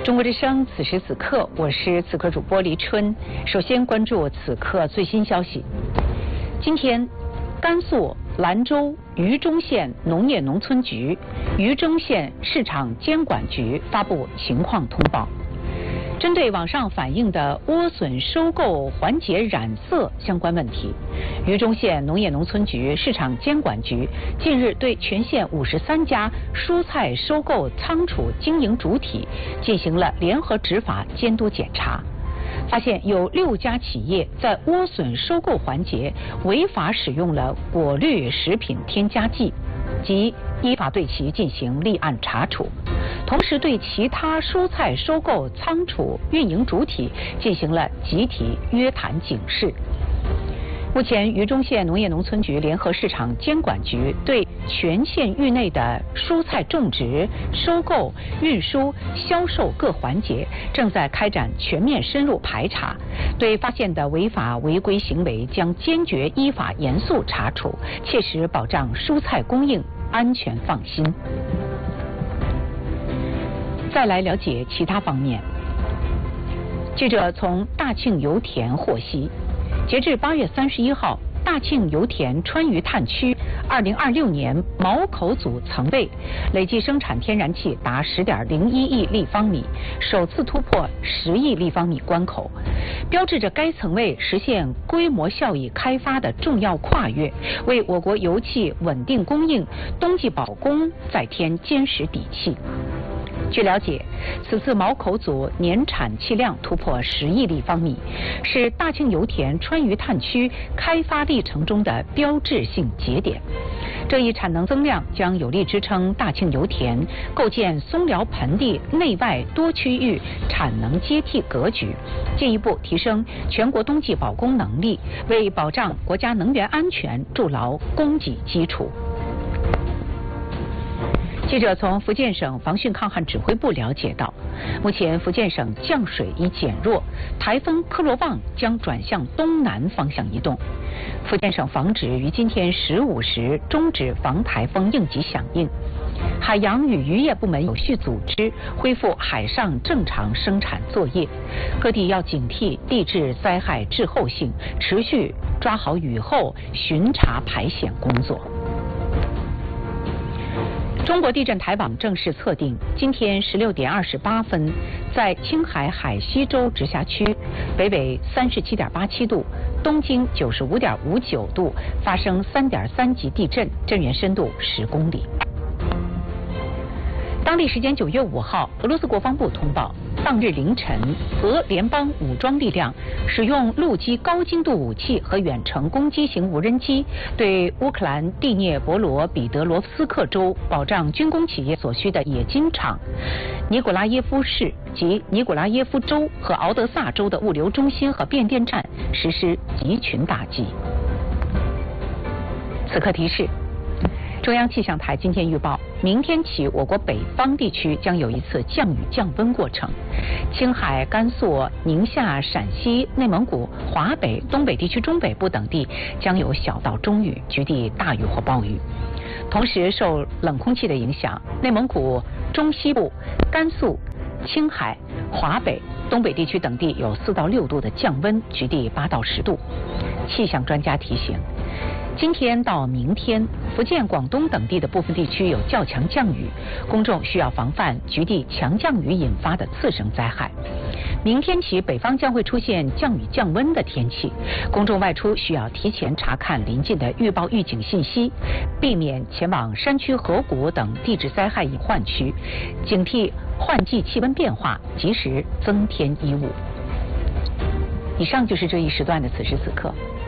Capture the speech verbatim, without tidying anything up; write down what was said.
中国之声，此时此刻，我是此刻主播黎春。首先关注此刻最新消息。今天，甘肃兰州榆中县农业农村局、榆中县市场监管局发布情况通报。针对网上反映的莴笋收购环节染色相关问题，榆中县农业农村局市场监管局近日对全县五十三家蔬菜收购仓储经营主体进行了联合执法监督检查，发现有六家企业在莴笋收购环节违法使用了果绿食品添加剂，即依法对其进行立案查处。同时对其他蔬菜收购仓储运营主体进行了集体约谈警示。目前，榆中县农业农村局联合市场监管局对全县域内的蔬菜种植、收购、运输、销售各环节正在开展全面深入排查，对发现的违法违规行为将坚决依法严肃查处，切实保障蔬菜供应安全放心。再来了解其他方面。记者从大庆油田获悉，截至八月三十一号，大庆油田川渝探区二零二六年毛口组层位累计生产天然气达十点零一亿立方米，首次突破十亿立方米关口，标志着该层位实现规模效益开发的重要跨越，为我国油气稳定供应、冬季保供再添坚实底气。据了解，此次毛口组年产气量突破十亿立方米，是大庆油田川渝探区开发历程中的标志性节点。这一产能增量将有力支撑大庆油田构建松辽盆地内外多区域产能接替格局，进一步提升全国冬季保供能力，为保障国家能源安全筑牢供给基础。记者从福建省防汛抗旱指挥部了解到，目前福建省降水已减弱，台风科罗旺将转向东南方向移动。福建省防指于今天十五时终止防台风应急响应，海洋与渔业部门有序组织恢复海上正常生产作业，各地要警惕地质灾害滞后性，持续抓好雨后巡查排险工作。中国地震台网正式测定，今天十六点二十八分，在青海海西州直辖区北纬三十七点八七度、东经九十五点五九度发生三点三级地震，震源深度十公里。当地时间九月五号，俄罗斯国防部通报，当日凌晨，俄联邦武装力量使用陆基高精度武器和远程攻击型无人机，对乌克兰第聂伯罗彼得罗夫斯克州保障军工企业所需的冶金厂、尼古拉耶夫市及尼古拉耶夫州和敖德萨州的物流中心和变电站实施集群打击。此刻提示。中央气象台今天预报，明天起我国北方地区将有一次降雨降温过程，青海、甘肃、宁夏、陕西、内蒙古、华北、东北地区中北部等地将有小到中雨，局地大雨或暴雨。同时，受冷空气的影响，内蒙古中西部、甘肃、青海、华北、东北地区等地有四到六度的降温，局地八到十度。气象专家提醒，今天到明天，福建、广东等地的部分地区有较强降雨，公众需要防范局地强降雨引发的次生灾害。明天起，北方将会出现降雨降温的天气，公众外出需要提前查看临近的预报预警信息，避免前往山区、河谷等地质灾害隐患区，警惕换季气温变化，及时增添衣物。以上就是这一时段的此时此刻。